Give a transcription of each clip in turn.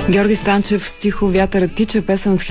Георги Станчев, стихо "Вятърът тича", песен от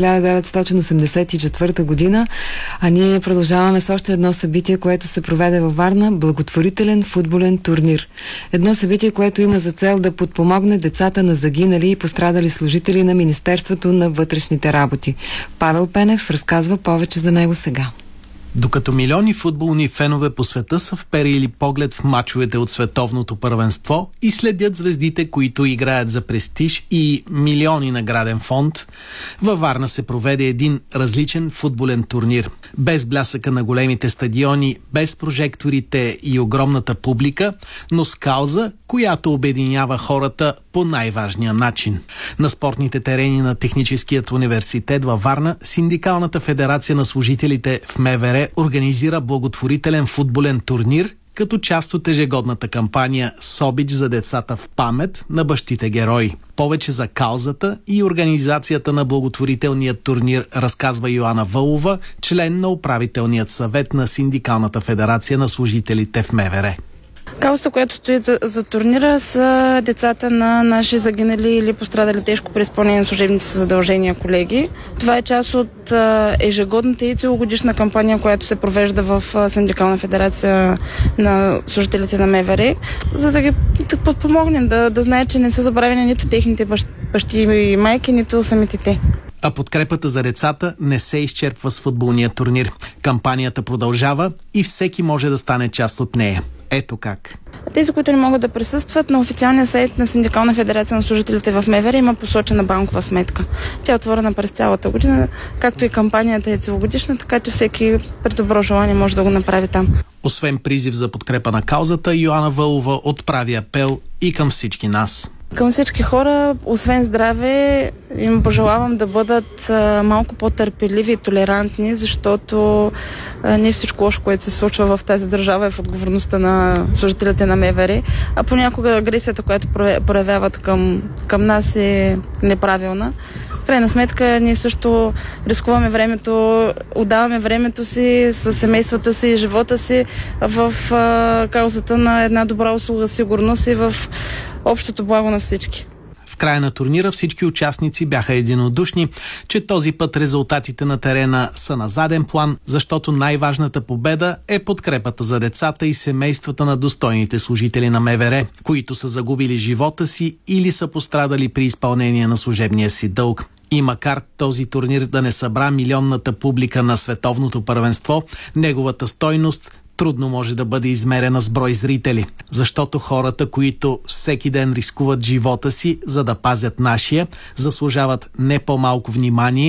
1984 година. А ние продължаваме с още едно събитие, което се проведе във Варна — благотворителен футболен турнир. Едно събитие, което има за цел да подпомогне децата на загинали и пострадали служители на Министерството на вътрешните работи. Павел Пенев разказва повече за него сега. Докато милиони футболни фенове по света са вперили поглед в мачовете от световното първенство и следят звездите, които играят за престиж и милиони награден фонд, във Варна се проведе един различен футболен турнир. Без блясъка на големите стадиони, без прожекторите и огромната публика, но с кауза, която обединява хората по най-важния начин. На спортните терени на Техническият университет във Варна Синдикалната федерация на служителите в МВР организира благотворителен футболен турнир като част от ежегодната кампания "Собич за децата в памет на бащите герои". Повече за каузата и организацията на благотворителния турнир разказва Йоана Вълова, член на управителният съвет на Синдикалната федерация на служителите в МВР. Каузата, която стои за турнира, са децата на наши загинали или пострадали тежко при изпълнение на служебните си задължения колеги. Това е част от ежегодната и целогодишна кампания, която се провежда в Синдикална федерация на служителите на МВР, за да ги подпомогнем, да знаят, че не са забравени нито техните бащи и майки, нито самите те. А подкрепата за децата не се изчерпва с футболния турнир. Кампанията продължава и всеки може да стане част от нея. Ето как. Тези, които не могат да присъстват, на официалния сайт на Синдикална федерация на служителите в МВР има посочена банкова сметка. Тя е отворена през цялата година, както и кампанията е целогодишна, така че всеки при добро желание може да го направи там. Освен призив за подкрепа на каузата, Йоана Вълова отправи апел и към всички нас. Към всички хора, освен здраве, им пожелавам да бъдат малко по-търпеливи и толерантни, защото не всичко лошо, което се случва в тази държава, е в отговорността на служителите на МВР, а понякога агресията, която проявяват към нас, е неправилна. В крайна сметка ние също рискуваме времето, отдаваме времето си с семействата си и живота си в каузата на една добра услуга, сигурност и в общото благо на всички. В края на турнира всички участници бяха единодушни, че този път резултатите на терена са на заден план, защото най-важната победа е подкрепата за децата и семействата на достойните служители на МВР, които са загубили живота си или са пострадали при изпълнение на служебния си дълг. И макар този турнир да не събра милионната публика на световното първенство, неговата стойност трудно може да бъде измерена с брой зрители, защото хората, които всеки ден рискуват живота си, за да пазят нашия, заслужават не по-малко внимание